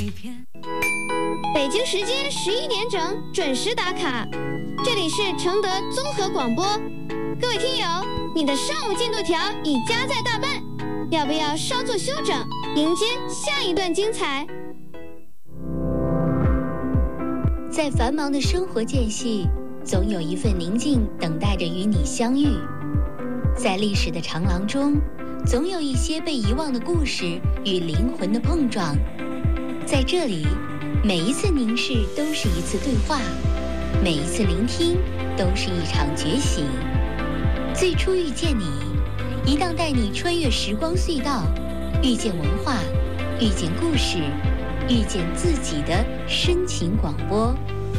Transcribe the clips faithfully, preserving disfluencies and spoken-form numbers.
北京时间十一点整准时打卡，这里是承德综合广播。各位听友，你的上午进度条已加载大半，要不要稍作休整，迎接下一段精彩？ 在繁忙的生活间隙，总有一份宁静等待着与你相遇。在历史的长廊中，总有一些被遗忘的故事与灵魂的碰撞。在这里，每一次凝视都是一次对话，每一次聆听都是一场觉醒。最初遇见你，一档带你穿越时光隧道，遇见文化，遇见故事，遇见自己的深情广播。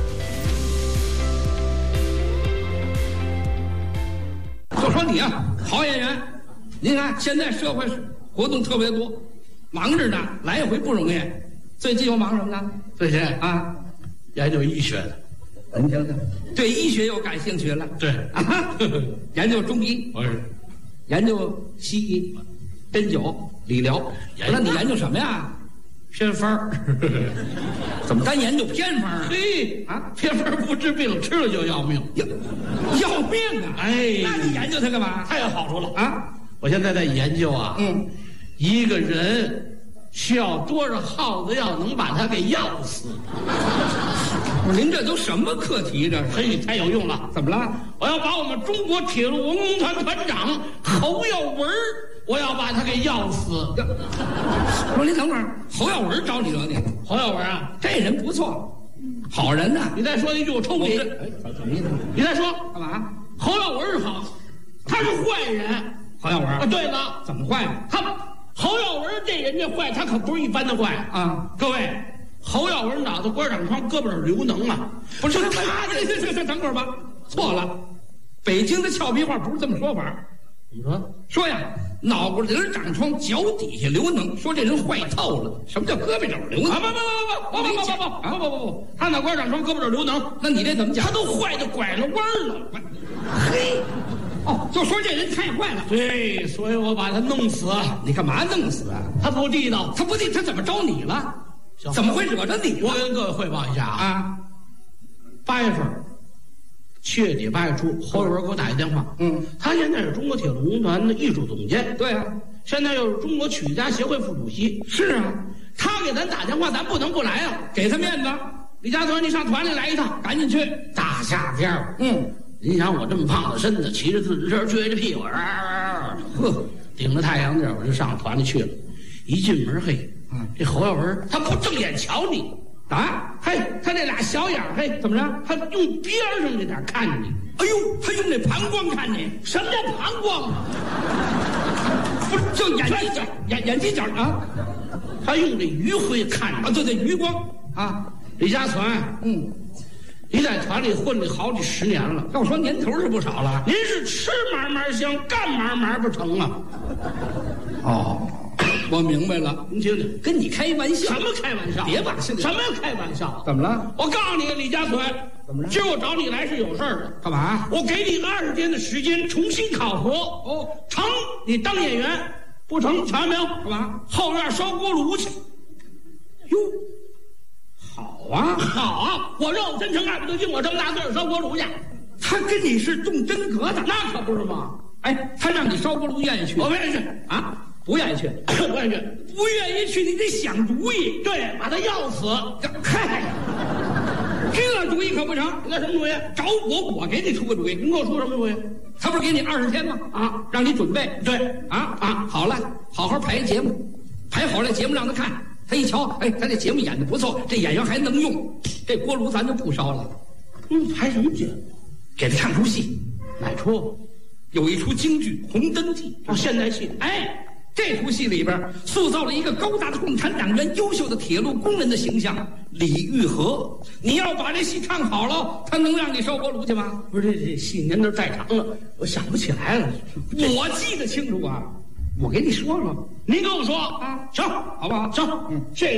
就说你啊，好演员，您看现在社会活动特别多，忙着呢，来一回不容易。最近又忙什么呢？ 最近啊， 研究医学的。 您听听，对医学又感兴趣了。 对啊，研究中医， 我是研究西医，针灸、理疗。那你研究什么呀？ 偏方儿。 怎么单研究偏方啊？ 嘿啊，偏方不治病，吃了就要命。 要要命啊！ 哎， 那你研究它干嘛？ 太有好处了啊！ 我现在在研究啊， 嗯， 一个人需要多少耗子药能把他给药死？ 您这都什么课题？这是嘿，太有用了。 怎么了？ 我要把我们中国铁路文工团团长侯耀文，我要把他给药死。 说您等会儿，侯耀文找你惹你？ 侯耀文啊， 这人不错，好人呐。 你再说一句，我抽你。 哎，怎么意思？ 你再说干嘛？ 侯耀文是好，他是坏人。 侯耀文啊，对了， 怎么坏了？ 他侯耀文这人家坏，他可不是一般的坏啊！ 各位，侯耀文脑子瓜长疮，胳膊上刘能啊，不是他这这这这等会儿吧，错了，北京的俏皮话不是这么说法。 怎么说？ 说呀，脑瓜顶长疮，脚底下刘能，说这人坏透了。什么叫胳膊肘刘能？ 啊不不不不不不不不不不不不，他脑瓜长疮，胳膊肘刘能。 那你这怎么讲？ 他都坏的拐了弯了。 嘿。哦，就说这人太坏了， 对，所以我把他弄死。 你干嘛弄死啊？ 他不地道， 他不地，他怎么招你了？怎么会惹着你？ 我跟各位汇报一下啊， 啊， 八月份，七月底八月初，侯耀文给我打一电话， 嗯， 他现在是中国铁路文工团的艺术总监， 对啊， 现在又是中国曲艺家协会副主席， 是啊， 他给咱打电话，咱不能不来啊， 给他面子。 李家团，你上团里来一趟， 赶紧去。 大夏天儿， 嗯。 你想我这么胖的身子，骑着自行车撅着屁股，呵，顶着太阳地儿，我就上团里去了。一进门，嘿， 嗯， 这侯耀文他不正眼瞧你啊， 嘿，他这俩小眼儿，嘿，怎么着？他用边上这点看着你。 哎呦，他用那膀胱看你。 什么叫膀胱啊？ 不是，就眼犄角，眼眼犄角啊。 他用这余晖看着啊，对对，余光啊。 李家团， 嗯。 你在团里混了好几十年了， 要说年头是不少了。 您是吃嘛嘛香，干嘛嘛不成啊？ 哦，我明白了。 您听听， 跟你开玩笑。 什么开玩笑？ 别把心里。 什么开玩笑？ 怎么了？ 我告诉你，李家团， 怎么了？ 今儿我找你来是有事儿的。 干嘛？ 我给你二十天的时间重新考核。 哦， 成你当演员，不成瞧见没有？ 干嘛？ 后院烧锅炉去。 哟。好啊， 好啊！我肉真诚二不得劲，我这么大岁数烧锅炉去。 他跟你是动真格的， 那可不是吗？ 哎，他让你烧锅炉，愿意去？ 我不愿意去啊，不愿意去， 不愿意去， 不愿意去，你得想主意， 对，把他要死。 嗨，这主意可不成。 那什么主意？ 找我，我给你出个主意。 您给我出什么主意？ 他不是给你二十天吗？ 啊， 让你准备。 对， 啊啊，好了，好好排节目，排好这节目让他看。他一瞧，哎，他这节目演的不错，这演员还能用，这锅炉咱就不烧了。 嗯，排什么节目？ 给他唱出戏。 哪出？ 有一出京剧《红灯记》， 哦，现代戏。 哎，这出戏里边塑造了一个高大的共产党员、优秀的铁路工人的形象李玉和。你要把这戏唱好了，他能让你烧锅炉去吗？ 不是，这这戏年头太长了，我想不起来了。 我记得清楚啊，我给你说说， 您跟我说啊， 行， 好不好？ 行， 嗯， 这。